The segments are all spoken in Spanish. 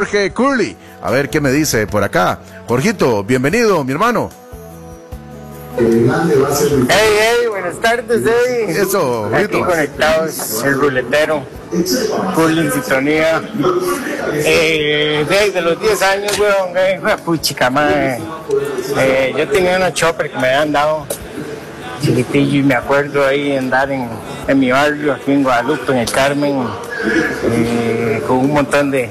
Jorge Curly. A ver qué me dice por acá. Jorgito, bienvenido, mi hermano. Hey, buenas tardes, Eddie. Eso, aquí conectados, el ruletero, full en sintonía. Desde los 10 años, weón, puchica madre. Yo tenía una chopper que me habían dado chiquitillo y me acuerdo ahí andar en mi barrio, aquí en Guadalupe, en el Carmen, con un montón de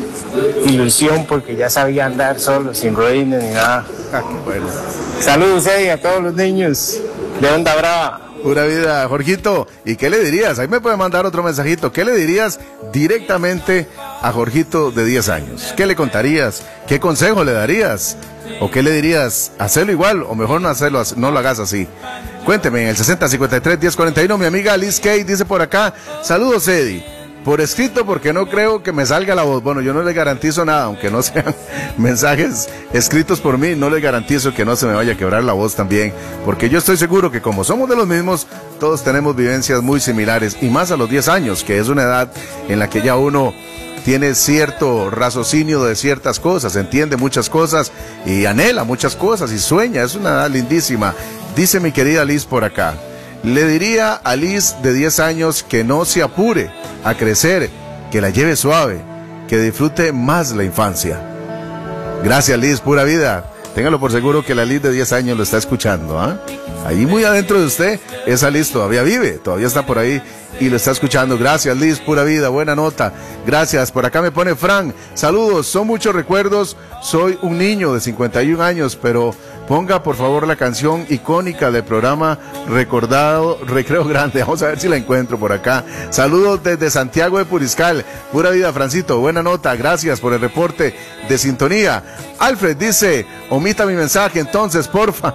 ilusión porque ya sabía andar solo, sin ruedines ni nada. Bueno. Saludos, a todos los niños de Onda Brava. Pura vida, Jorgito. ¿Y qué le dirías? Ahí me puede mandar otro mensajito. ¿Qué le dirías directamente a Jorgito de 10 años? ¿Qué le contarías? ¿Qué consejo le darías? ¿O qué le dirías? ¿Hacerlo igual o mejor no hacerlo, no lo hagas así? Cuénteme en el 6053-1041. Mi amiga Liz Kay dice por acá: saludos, Eddie. Por escrito, porque no creo que me salga la voz. Bueno, yo no le garantizo nada, aunque no sean mensajes escritos por mí, no le garantizo que no se me vaya a quebrar la voz también, porque yo estoy seguro que como somos de los mismos, todos tenemos vivencias muy similares, y más a los 10 años, que es una edad en la que ya uno tiene cierto raciocinio de ciertas cosas, entiende muchas cosas y anhela muchas cosas y sueña. Es una edad lindísima. Dice mi querida Liz por acá: le diría a Liz de 10 años que no se apure a crecer, que la lleve suave, que disfrute más la infancia. Gracias, Liz, pura vida. Téngalo por seguro que la Liz de 10 años lo está escuchando, ¿ah? Ahí muy adentro de usted, esa Liz todavía vive, todavía está por ahí y lo está escuchando. Gracias, Liz, pura vida, buena nota. Gracias. Por acá me pone Fran: saludos, son muchos recuerdos, soy un niño de 51 años, pero ponga por favor la canción icónica del programa recordado, Recreo Grande. Vamos a ver si la encuentro por acá. Saludos desde Santiago de Puriscal. Pura vida, Francito, buena nota. Gracias por el reporte de sintonía. Alfred dice: omita mi mensaje entonces, porfa.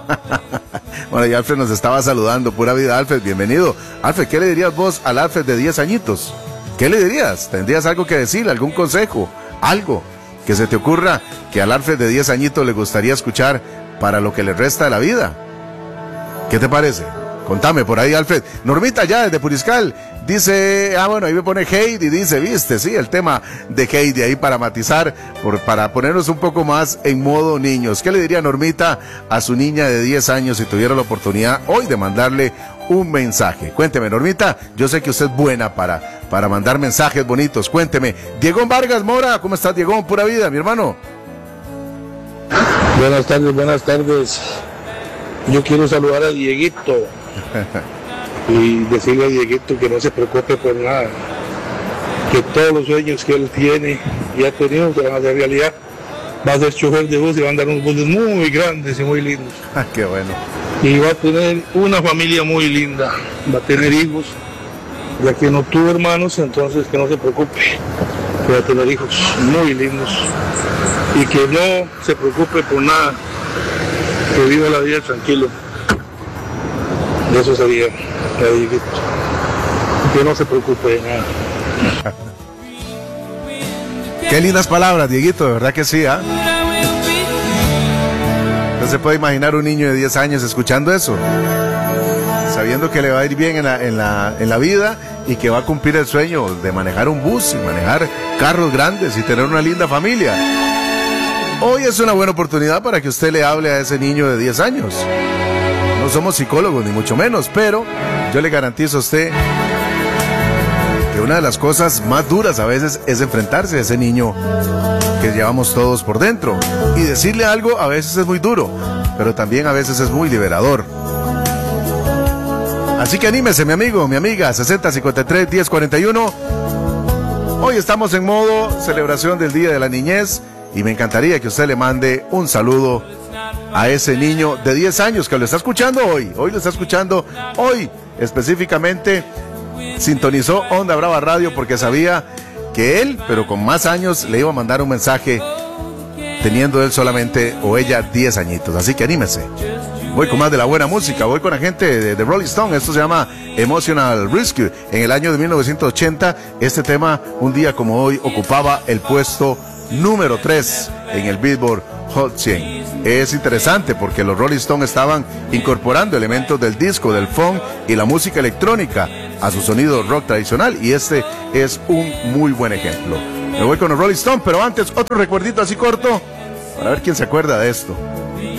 Bueno, y Alfred nos estaba saludando. Pura vida, Alfred, bienvenido. Alfred, ¿qué le dirías vos al Alfred de 10 añitos? ¿Qué le dirías? ¿Tendrías algo que decirle, algún consejo, algo que se te ocurra que al Alfred de 10 añitos le gustaría escuchar para lo que le resta de la vida? ¿Qué te parece? Contame por ahí, Alfred. Normita ya desde Puriscal dice, bueno, ahí me pone Heidi, dice, viste, sí, el tema de Heidi ahí para matizar, para ponernos un poco más en modo niños. ¿Qué le diría Normita a su niña de 10 años si tuviera la oportunidad hoy de mandarle un mensaje? Cuénteme, Normita, yo sé que usted es buena para mandar mensajes bonitos. Cuénteme. Diego Vargas Mora, ¿cómo estás, Diego? Pura vida, mi hermano. Buenas tardes, buenas tardes. Yo quiero saludar a Dieguito y decirle a Dieguito que no se preocupe por nada, que todos los sueños que él tiene y ha tenido se van a hacer realidad. Va a ser chofer de bus y va a andar unos buses muy grandes y muy lindos. Qué bueno. Y va a tener una familia muy linda, va a tener hijos, ya que no tuvo hermanos, entonces que no se preocupe, que va a tener hijos muy lindos y que no se preocupe por nada, que viva la vida tranquilo. Eso sería la Dieguito, que no se preocupe de nada. Qué lindas palabras, Dieguito, de verdad que sí, ¿ah? No se puede imaginar un niño de 10 años escuchando eso, sabiendo que le va a ir bien en la vida y que va a cumplir el sueño de manejar un bus y manejar carros grandes y tener una linda familia. Hoy es una buena oportunidad para que usted le hable a ese niño de 10 años. No somos psicólogos ni mucho menos, pero yo le garantizo a usted que una de las cosas más duras a veces es enfrentarse a ese niño que llevamos todos por dentro. Y decirle algo a veces es muy duro, pero también a veces es muy liberador. Así que anímese, mi amigo, mi amiga, 6053-1041. Hoy estamos en modo celebración del Día de la Niñez y me encantaría que usted le mande un saludo a ese niño de 10 años que lo está escuchando hoy. Hoy lo está escuchando, hoy específicamente sintonizó Onda Brava Radio porque sabía que él, pero con más años, le iba a mandar un mensaje teniendo él solamente o ella 10 añitos. Así que anímese. Voy con más de la buena música, voy con la gente de Rolling Stone. Esto se llama Emotional Rescue. En el año de 1980, este tema, un día como hoy, ocupaba el puesto número 3 en el Billboard Hot 100. Es interesante porque los Rolling Stones estaban incorporando elementos del disco, del funk y la música electrónica a su sonido rock tradicional, y este es un muy buen ejemplo. Me voy con los Rolling Stones, pero antes otro recuerdito así corto para ver quién se acuerda de esto.